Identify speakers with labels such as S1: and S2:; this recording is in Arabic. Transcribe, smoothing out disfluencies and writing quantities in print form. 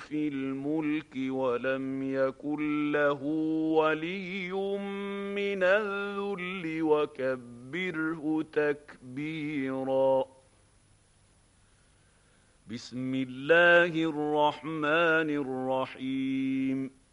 S1: في الملك ولم يكن له ولي من الذل وكبره تكبيرا. بسم الله الرحمن الرحيم.